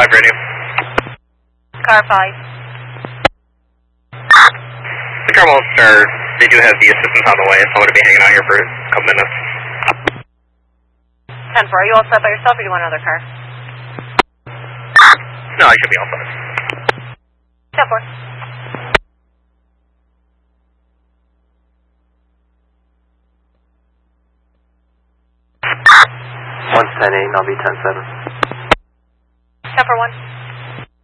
5 radio. Car 5. The car will start. They do have the assistance on the way, so I'm going to be hanging out here for a couple minutes. 10-4, are you all set by yourself or do you want another car? No, I should be all set. 10-4. One's 10-8 and I'll be 10-7. 10-4-1.